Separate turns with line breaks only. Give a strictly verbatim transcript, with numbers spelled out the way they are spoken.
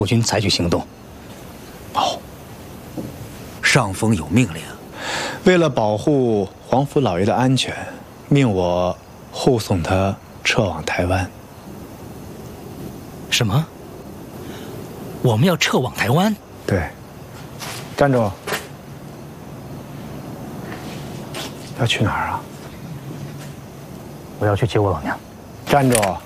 我军采取行动。
哦，上峰有命令，
为了保护皇甫老爷的安全，命我护送他撤往台湾。
什么？我们要撤往台湾？
对。站住！要去哪儿啊？
我要去接我老娘。
站住！